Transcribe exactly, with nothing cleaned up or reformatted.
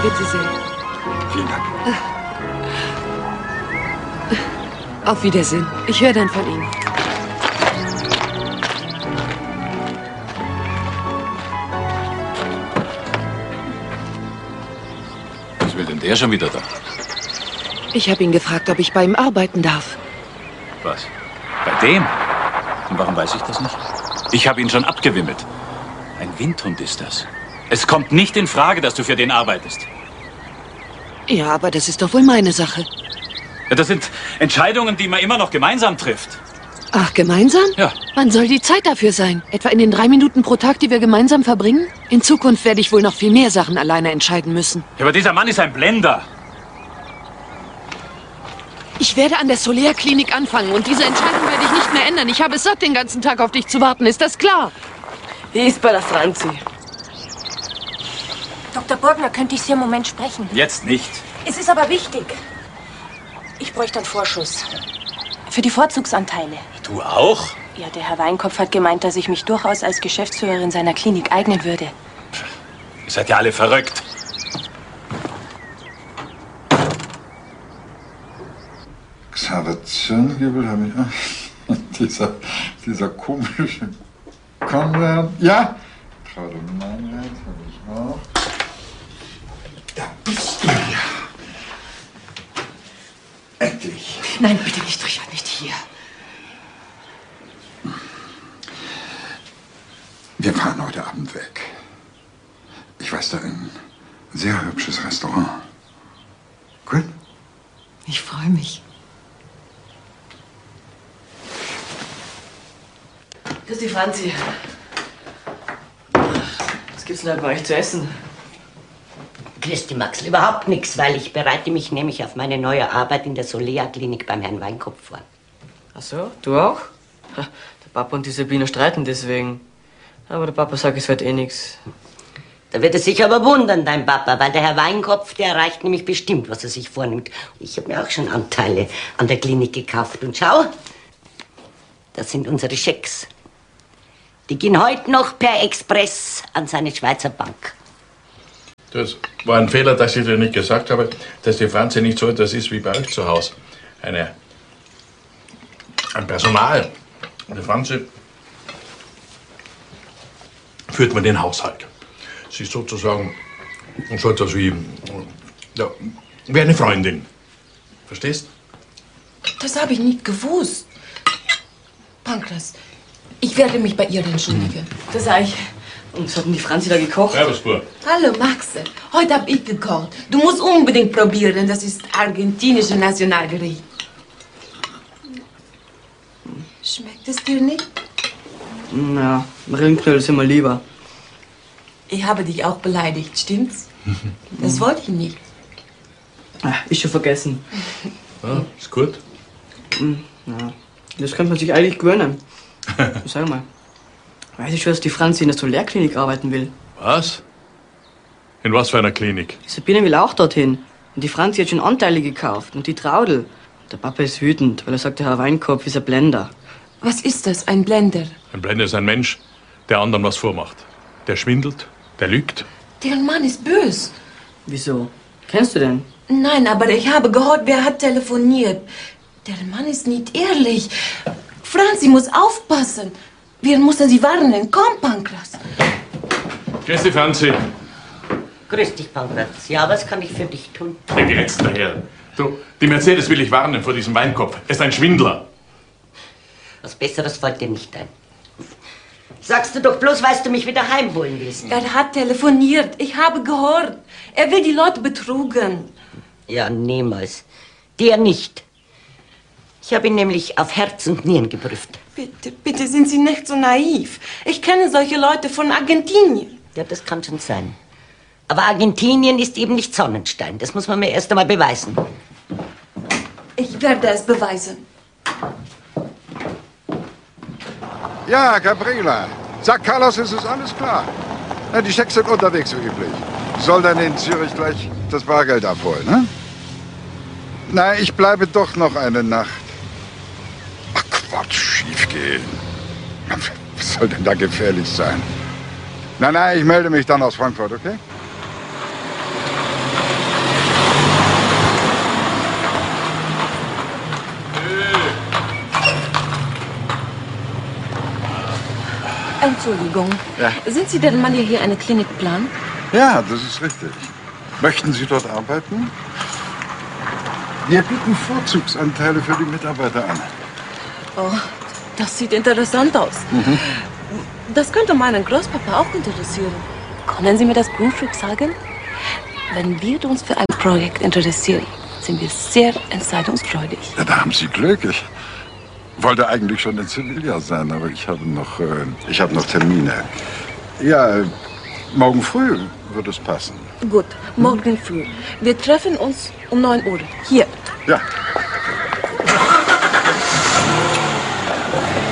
Bitte sehr. Vielen Dank. Auf Wiedersehen. Ich höre dann von Ihnen. Was will denn der schon wieder da? Ich habe ihn gefragt, ob ich bei ihm arbeiten darf. Was? Bei dem? Und warum weiß ich das nicht? Ich habe ihn schon abgewimmelt. Ein Windhund ist das. Es kommt nicht in Frage, dass du für den arbeitest. Ja, aber das ist doch wohl meine Sache. Ja, das sind Entscheidungen, die man immer noch gemeinsam trifft. Ach, gemeinsam? Ja. Wann soll die Zeit dafür sein? Etwa in den drei Minuten pro Tag, die wir gemeinsam verbringen? In Zukunft werde ich wohl noch viel mehr Sachen alleine entscheiden müssen. Ja, aber dieser Mann ist ein Blender. Ich werde an der Soler-Klinik anfangen und diese Entscheidung werde ich nicht mehr ändern. Ich habe es satt, den ganzen Tag auf dich zu warten. Ist das klar? Die ist bei der Franzi. Doktor Burgner, könnte ich Sie einen Moment sprechen? Jetzt nicht. Es ist aber wichtig. Ich bräuchte einen Vorschuss. Für die Vorzugsanteile. Du auch? Ja, der Herr Weinkopf hat gemeint, dass ich mich durchaus als Geschäftsführerin seiner Klinik eignen würde. Ihr seid ja alle verrückt. Xaver Zürngibel habe ich auch. dieser, dieser komische Konrad. Ja, Traute Meinrad habe ich auch. Da bist du ja. Endlich. Nein, bitte nicht, Richard, nicht hier. Wir fahren heute Abend weg. Ich weiß da ein sehr hübsches Restaurant. Gut? Ich freue mich. Grüß dich, Franzi. Was gibt's denn da bei euch zu essen? Grüß dich, Maxl. Überhaupt nichts, weil ich bereite mich nämlich auf meine neue Arbeit in der Soler-Klinik beim Herrn Weinkopf vor. Ach so, du auch? Ha, der Papa und die Sabine streiten deswegen. Aber der Papa sagt, es wird eh nichts. Da wird es sich aber wundern, dein Papa, weil der Herr Weinkopf, der erreicht nämlich bestimmt, was er sich vornimmt. Ich habe mir auch schon Anteile an der Klinik gekauft. Und schau, das sind unsere Schecks. Die gehen heute noch per Express an seine Schweizer Bank. Das war ein Fehler, dass ich dir nicht gesagt habe, dass die Franzi nicht so etwas ist wie bei euch zu Hause. Eine, ein Personal. Die Franzi führt man den Haushalt. Sie ist sozusagen so etwas wie, ja, wie eine Freundin. Verstehst? Das habe ich nicht gewusst. Pankras, ich werde mich bei ihr entschuldigen. Das sag ich. Und was hat denn die Franzi da gekocht? Servus, Bub. Hallo, Max. Heute habe ich gekocht. Du musst unbedingt probieren. Das ist argentinisches Nationalgericht. Schmeckt es dir nicht? Na, Rindknödel sind mir lieber. Ich habe dich auch beleidigt, stimmt's? Das wollte ich nicht. Ah, ist schon vergessen. Ja, ist gut. Ja, das könnte man sich eigentlich gewöhnen. Sag mal, weiß ich schon, dass die Franzi in der Soler-Klinik arbeiten will? Was? In was für einer Klinik? Die Sabine will auch dorthin. Und die Franzi hat schon Anteile gekauft. Und die Traudel. Der Papa ist wütend, weil er sagt, der Herr Weinkopf ist ein Blender. Was ist das, ein Blender? Ein Blender ist ein Mensch, der anderen was vormacht. Der schwindelt, der lügt. Der Mann ist böse. Wieso? Kennst du den? Nein, aber ich habe gehört, wer hat telefoniert. Der Mann ist nicht ehrlich. Franzi muss aufpassen. Wir müssen sie warnen. Komm, Pankras. Grüß dich, Franzi. Grüß dich, Pankraz. Ja, was kann ich für dich tun? Geh dir jetzt daher. Du, die Mercedes will ich warnen vor diesem Weinkopf. Er ist ein Schwindler. Was Besseres fällt dir nicht ein. Sagst du doch bloß, weil du mich wieder heimholen willst. Er hat telefoniert. Ich habe gehört. Er will die Leute betrügen. Ja, niemals. Der nicht. Ich habe ihn nämlich auf Herz und Nieren geprüft. Bitte, bitte sind Sie nicht so naiv. Ich kenne solche Leute von Argentinien. Ja, das kann schon sein. Aber Argentinien ist eben nicht Sonnenstein. Das muss man mir erst einmal beweisen. Ich werde es beweisen. Ja, Caprila. Sag Carlos, es ist alles klar. Na, die Schecks sind unterwegs, wie üblich. Soll dann in Zürich gleich das Bargeld abholen, ne? Na, ich bleibe doch noch eine Nacht. Ach, Quatsch, schiefgehen. Was soll denn da gefährlich sein? Nein, nein, ich melde mich dann aus Frankfurt, okay? Entschuldigung. Ja. Sind Sie der Mann, der hier eine Klinik plant? Ja, das ist richtig. Möchten Sie dort arbeiten? Wir bieten Vorzugsanteile für die Mitarbeiter an. Oh, das sieht interessant aus. Mhm. Das könnte meinen Großpapa auch interessieren. Können Sie mir das Grundstück sagen? Wenn wir uns für ein Projekt interessieren, sind wir sehr entscheidungsfreudig. Ja, da haben Sie Glück. Ich wollte eigentlich schon in Sevilla sein, aber ich habe noch, äh, ich habe noch Termine. Ja, äh, morgen früh wird es passen. Gut, morgen früh. Wir treffen uns um neun Uhr. Hier. Ja.